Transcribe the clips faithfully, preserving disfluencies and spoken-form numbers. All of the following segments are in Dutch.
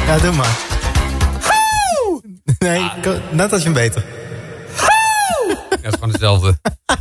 Ja, doe maar. Nee, ah. net als je hem beter. Ja, het is gewoon hetzelfde.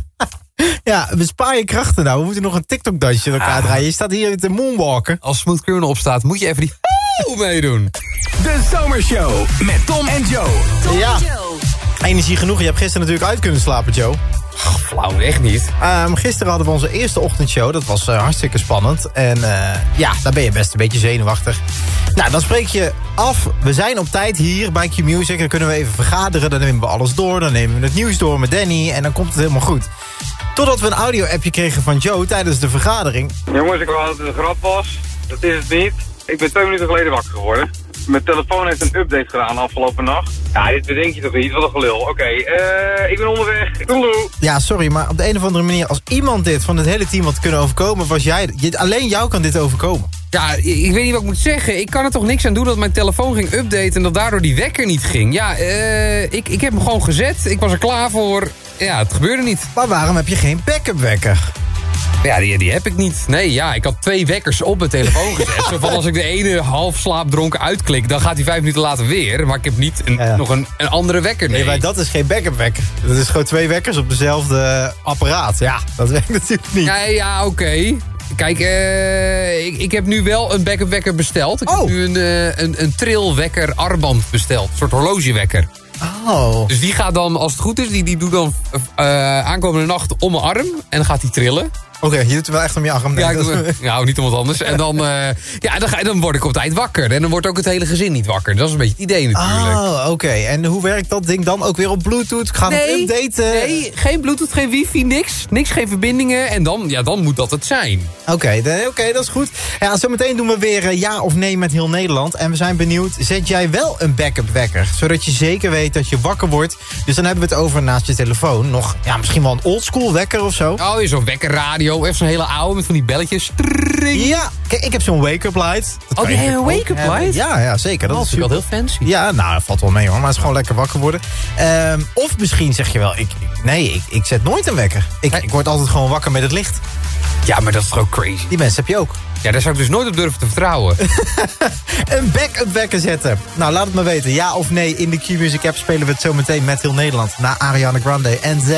Ja, bespaar je krachten nou. We moeten nog een TikTok-dansje in elkaar ah. draaien. Je staat hier te moonwalken. Als Smooth Criminal opstaat, moet je even die meedoen. De Zomershow met Tom en Joe. Tom ja. en Joe. Energie genoeg. Je hebt gisteren natuurlijk uit kunnen slapen, Joe. Oh, flauw, echt niet. Um, gisteren hadden we onze eerste ochtendshow. Dat was uh, hartstikke spannend. En uh, ja, dan ben je best een beetje zenuwachtig. Nou, dan spreek je af. We zijn op tijd hier bij Q-Music. Dan kunnen we even vergaderen. Dan nemen we alles door. Dan nemen we het nieuws door met Danny. En dan komt het helemaal goed. Totdat we een audio-appje kregen van Joe tijdens de vergadering. Jongens, ik wou dat het een grap was. Dat is het niet. Ik ben twee minuten geleden wakker geworden. Mijn telefoon heeft een update gedaan afgelopen nacht. Ja, dit bedenk je toch niet? Wat een gelul. Oké, okay, uh, ik ben onderweg. Doei. Ja, sorry, maar op de een of andere manier... als iemand dit van het hele team had kunnen overkomen... was jij. Alleen jou kan dit overkomen. Ja, ik weet niet wat ik moet zeggen. Ik kan er toch niks aan doen dat mijn telefoon ging updaten... en dat daardoor die wekker niet ging. Ja, uh, ik, ik heb hem gewoon gezet. Ik was er klaar voor. Ja, het gebeurde niet. Maar waarom heb je geen backup wekker? Ja, die, die heb ik niet. Nee, ja, ik had twee wekkers op mijn telefoon gezet. Zo van als ik de ene half slaapdronken uitklik... dan gaat hij vijf minuten later weer. Maar ik heb niet een, ja. nog een, een andere wekker. Nee, nee, maar dat is geen backup wekker. Dat is gewoon twee wekkers op dezelfde apparaat. Ja, dat werkt natuurlijk niet. Ja, ja oké. Okay. Kijk, uh, ik, ik heb nu wel een backup wekker besteld. Ik oh. heb nu een, uh, een, een trilwekker armband besteld. Een soort horlogewekker. Oh. Dus die gaat dan, als het goed is, die, die doet dan uh, aankomende nacht om mijn arm. En dan gaat die trillen. Oké, okay, je doet het wel echt om je arm. Nee, ja, ik doe, nou, niet om wat anders. En dan, uh, ja, dan, ga, dan word ik op tijd wakker. En dan wordt ook het hele gezin niet wakker. Dat is een beetje het idee natuurlijk. Oh, oké. Okay. En hoe werkt dat ding dan? Ook weer op Bluetooth? Gaat het nee, updaten? Nee, geen Bluetooth, geen wifi, niks. Niks, geen verbindingen. En dan, ja, dan moet dat het zijn. Oké, okay, oké, okay, dat is goed. Ja, zometeen doen we weer uh, ja of nee met heel Nederland. En we zijn benieuwd, zet jij wel een backup wekker? Zodat je zeker weet dat je wakker wordt. Dus dan hebben we het over naast je telefoon. Nog, ja, misschien wel een oldschool wekker of zo. Oh, zo'n wekkerradio. Even zo'n hele oude met van die belletjes. Tring. Ja, kijk, ik heb zo'n wake-up light. Dat oh, die heb een wake-up light? Ja, ja, zeker. Dat oh, is natuurlijk wel heel fancy. Ja, nou, dat valt wel mee hoor. Maar het is gewoon lekker wakker worden. Um, of misschien zeg je wel, ik, nee, ik, ik zet nooit een wekker. Ik, hey. ik word altijd gewoon wakker met het licht. Ja, maar dat is toch ook crazy? Die mensen heb je ook. Ja, daar zou ik dus nooit op durven te vertrouwen. Een backup wekker zetten. Nou, laat het maar weten. Ja of nee, in de Q-Music app spelen we het zo meteen met heel Nederland. Na Ariana Grande en Z.